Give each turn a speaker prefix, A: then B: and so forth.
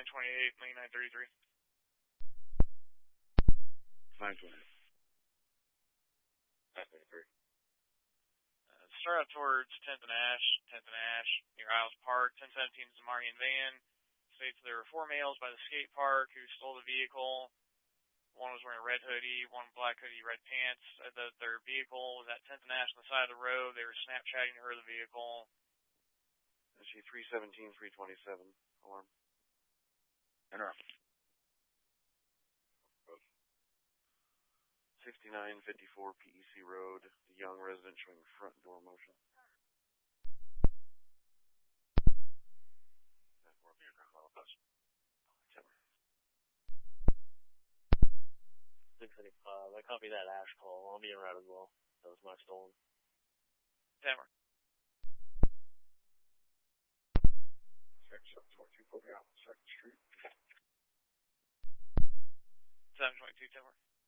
A: 928, lane 933.
B: 928. 933.
A: Start out towards 10th and Ash, near Isles Park. 1017 is the Marion van. States there were 4 males by the skate park who stole the vehicle. One was wearing a red hoodie, one black hoodie, red pants. Their vehicle was at 10th and Ash on the side of the road. They were Snapchatting her the vehicle.
B: She 317, 327. Alarm. Interrupt. 6954 PEC Road, the young resident showing front door motion.
C: 675. I copy that Ash call. I'll be en route as well. That was my stolen.
A: Denver.
B: Section 22, 40 out, 2nd Street.
A: 722, Denver.